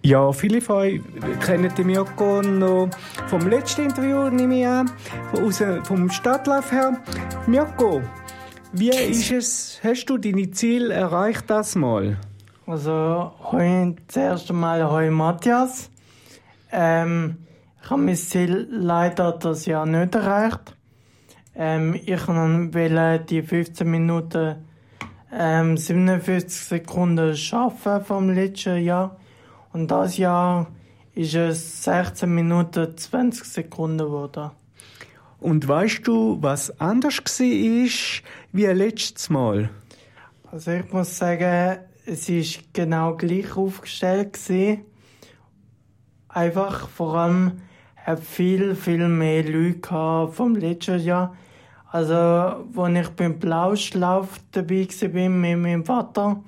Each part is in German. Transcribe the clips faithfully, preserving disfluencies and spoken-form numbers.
Ja, viele von euch kennen den Mirko noch vom letzten Interview, nehme ich an, aus, vom Stadtlauf her. Mirko, wie ist es, hast du deine Ziele erreicht das Mal? Also, heute das erste Mal heute Matthias. Ähm, ich habe mein Ziel leider das Jahr nicht erreicht. Ähm, ich wollte die fünfzehn Minuten ähm, siebenundfünfzig Sekunden schaffen vom letzten Jahr. Und das Jahr ist es sechzehn Minuten zwanzig Sekunden geworden. Und weißt du, was anders war wie letztes Mal? Also ich muss sagen, es war genau gleich aufgestellt gewesen. Einfach vor allem hat viel, viel mehr Leute vom letzten Jahr. Also, als ich beim Plauschlauf dabei war mit meinem Vater,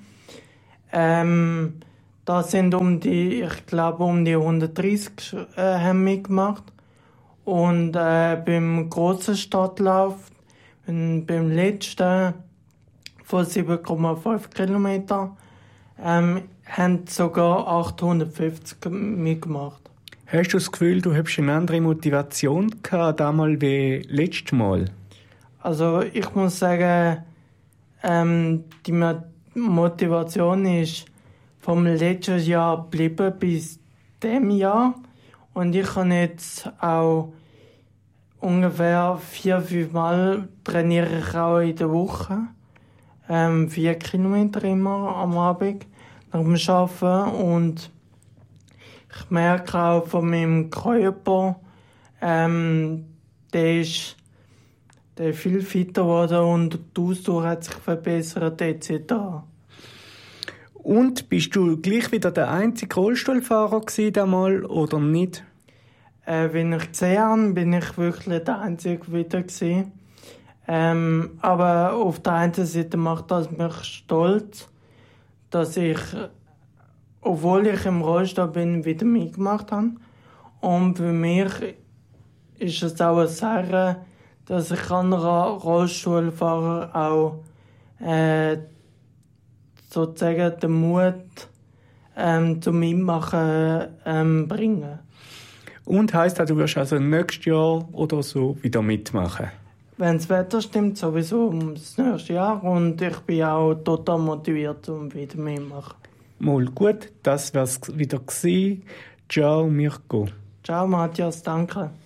ähm, da sind um die, ich glaube, um die hundertdreißig äh, haben mitgemacht. Und äh, beim grossen Stadtlauf, beim letzten von sieben Komma fünf Kilometer, ähm, haben sogar achthundertfünfzig mitgemacht. Hast du das Gefühl, du hast eine andere Motivation gehabt, damals wie letztes Mal? Also ich muss sagen, ähm, die Motivation ist vom letzten Jahr geblieben bis dem Jahr. Und ich kann jetzt auch ungefähr vier, fünf Mal trainiere ich auch in der Woche. Ähm, vier Kilometer immer am Abend nach dem Arbeiten. Und ich merke auch von meinem Körper, ähm, der ist, der ist viel fitter geworden und die Ausdauer hat sich verbessert et cetera. Und bist du gleich wieder der einzige Rollstuhlfahrer gewesen damals oder nicht? Äh, wenn ich gesehen habe, bin ich wirklich der einzige wieder gewesen. Ähm, aber auf der einen Seite macht das mich stolz, dass ich, obwohl ich im Rollstuhl bin, wieder mitgemacht habe. Und für mich ist es auch eine Sache, dass ich anderen Rollstuhlfahrern auch äh, sozusagen den Mut ähm, zum Mitmachen ähm, bringen. Und heisst das, du wirst also nächstes Jahr oder so wieder mitmachen? Wenn das Wetter stimmt, sowieso um das nächste Jahr. Und ich bin auch total motiviert, um wieder mitmachen. Mal gut, das wär's wieder gewesen. Ciao, Mirko. Ciao, Matthias, danke.